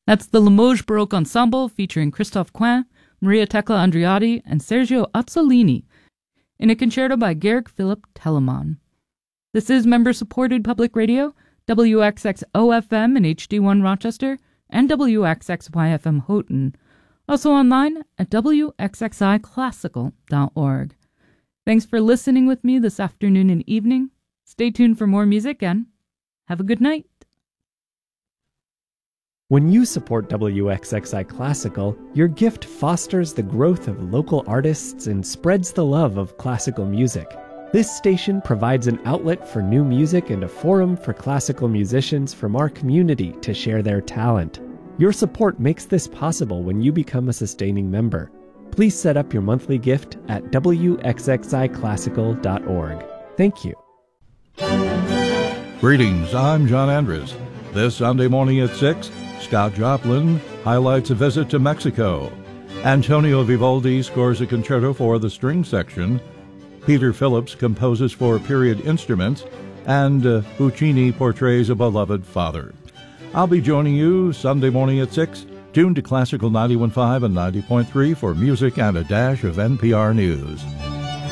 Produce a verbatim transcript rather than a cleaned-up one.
That's the Limoges Baroque Ensemble featuring Christophe Quin, Maria Tecla Andreotti, and Sergio Azzolini in a concerto by Georg Philipp Telemann. This is member-supported public radio, W X X O F M and H D one Rochester, and W X X Y F M Houghton. Also online at W X X I classical dot org. Thanks for listening with me this afternoon and evening. Stay tuned for more music and have a good night. When you support W X X I Classical, your gift fosters the growth of local artists and spreads the love of classical music. This station provides an outlet for new music and a forum for classical musicians from our community to share their talent. Your support makes this possible when you become a sustaining member. Please set up your monthly gift at W X X I classical dot org. Thank you. Greetings, I'm John Andres. This Sunday morning at six, Scott Joplin highlights a visit to Mexico. Antonio Vivaldi scores a concerto for the string section. Peter Phillips composes for period instruments. And uh, Puccini portrays a beloved father. I'll be joining you Sunday morning at six, tuned to Classical ninety-one point five and ninety point three for music and a dash of N P R News.